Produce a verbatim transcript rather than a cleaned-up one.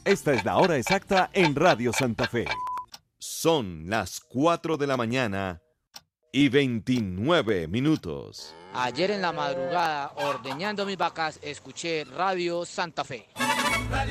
Esta es la hora exacta en Radio Santa Fe. Son las cuatro de la mañana y veintinueve minutos. Ayer en la madrugada, ordeñando mis vacas, escuché Radio Santa Fe. Radio